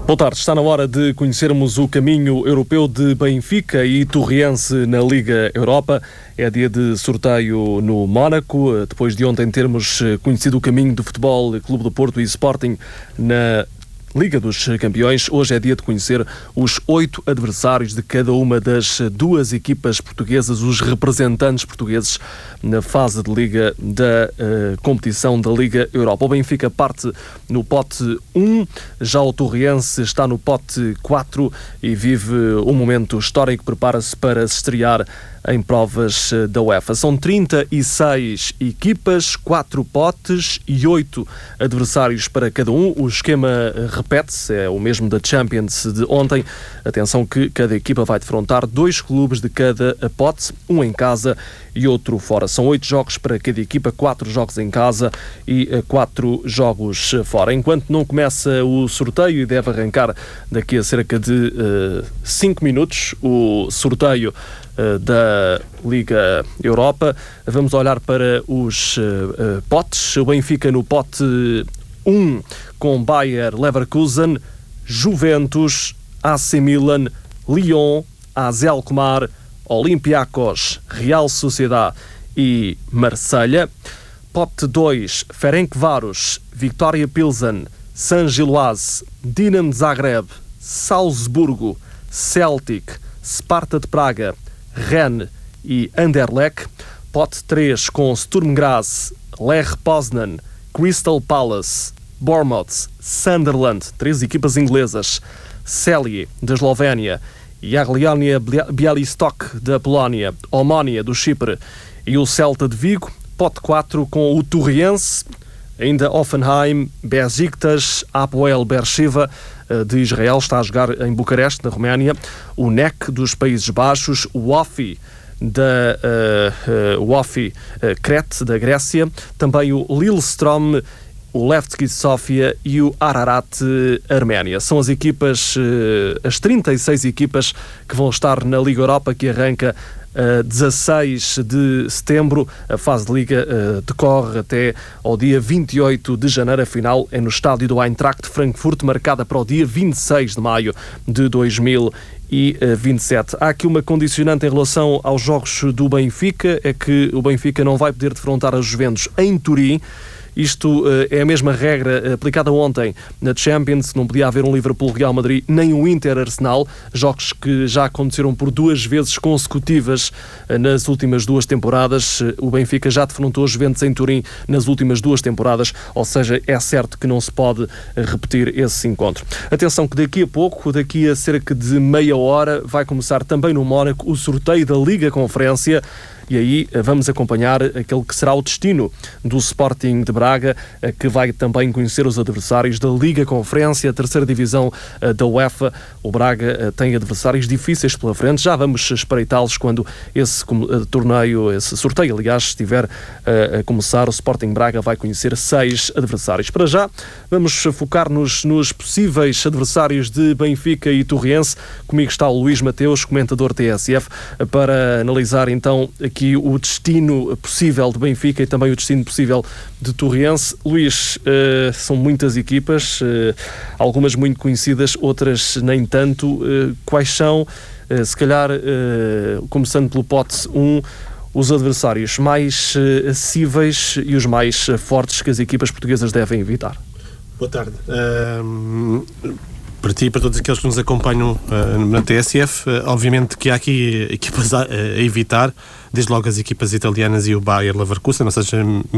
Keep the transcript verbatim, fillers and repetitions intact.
Boa tarde, está na hora de conhecermos o caminho europeu de Benfica e Torriense na Liga Europa. É dia de sorteio no Mónaco, depois de ontem termos conhecido o caminho do Futebol Clube do Porto e Sporting na Liga dos Campeões. Hoje é dia de conhecer os oito adversários de cada uma das duas equipas portuguesas, os representantes portugueses na fase de Liga da uh, competição da Liga Europa. O Benfica parte no pote um, já o Torriense está no pote quatro e vive um momento histórico, prepara-se para se estrear em provas da UEFA. São trinta e seis equipas, quatro potes e oito adversários para cada um. O esquema repete-se, é o mesmo da Champions de ontem. Atenção que cada equipa vai defrontar dois clubes de cada pote, um em casa e outro fora. São oito jogos para cada equipa, quatro jogos em casa e quatro jogos fora. Enquanto não começa o sorteio, e deve arrancar daqui a cerca de uh, cinco minutos, o sorteio uh, da Liga Europa, vamos olhar para os uh, uh, potes. O Benfica no pote um com Bayer Leverkusen, Juventus, A C Milan, Lyon, A Z Alkmaar, Olympiacos, Real Sociedade e Marselha. Pote dois, Ferencváros, Victoria Pilsen, San Giloase, Dinamo Zagreb, Salzburgo, Celtic, Sparta de Praga, Rennes e Anderlecht. Pote três com Sturm Graz, Lech Poznan, Crystal Palace, Bournemouth, Sunderland, três equipas inglesas, Celje da Eslovénia, Jagiellonia Bialystok da Polónia, Omonia do Chipre e o Celta de Vigo. Pote quatro com o Torriense, ainda Hoffenheim, Besiktas, Hapoel Beersheva de Israel, está a jogar em Bucareste, na Roménia, o N E C dos Países Baixos, o Ofi da uh, uh, Ofi uh, Crete da Grécia, também o Lillestrøm, o Levski Sofia e o Ararat Arménia. São as equipas, as trinta e seis equipas que vão estar na Liga Europa, que arranca a dezasseis de setembro. A fase de Liga uh, decorre até ao dia vinte e oito de janeiro. A final é no estádio do Eintracht Frankfurt, marcada para o dia vinte e seis de maio de dois mil e vinte e sete. Há aqui uma condicionante em relação aos jogos do Benfica, é que o Benfica não vai poder defrontar a Juventus em Turim. Isto uh, é a mesma regra aplicada ontem na Champions. Não podia haver um Liverpool-Real Madrid nem um Inter-Arsenal, jogos que já aconteceram por duas vezes consecutivas uh, nas últimas duas temporadas. Uh, o Benfica já defrontou os Juventus em Turim nas últimas duas temporadas, ou seja, é certo que não se pode uh, repetir esse encontro. Atenção que daqui a pouco, daqui a cerca de meia hora, vai começar também no Mónaco o sorteio da Liga Conferência. E aí vamos acompanhar aquele que será o destino do Sporting de Braga, que vai também conhecer os adversários da Liga Conferência, a terceira divisão da UEFA. O Braga tem adversários difíceis pela frente. Já vamos espreitá-los quando esse torneio, esse sorteio, aliás, estiver a começar. O Sporting Braga vai conhecer seis adversários. Para já, vamos focar-nos nos possíveis adversários de Benfica e Torriense. Comigo está o Luís Mateus, comentador T S F, para analisar então aqui aqui o destino possível de Benfica e também o destino possível de Torriense. Luís, uh, são muitas equipas, uh, algumas muito conhecidas, outras nem tanto. Uh, quais são, uh, se calhar, uh, começando pelo pote um, os adversários mais uh, acessíveis e os mais uh, fortes que as equipas portuguesas devem evitar? Boa tarde. Uh... Para ti e para todos aqueles que nos acompanham uh, na T S F, uh, obviamente que há aqui equipas a, a evitar, desde logo as equipas italianas e o Bayer Leverkusen, ou seja,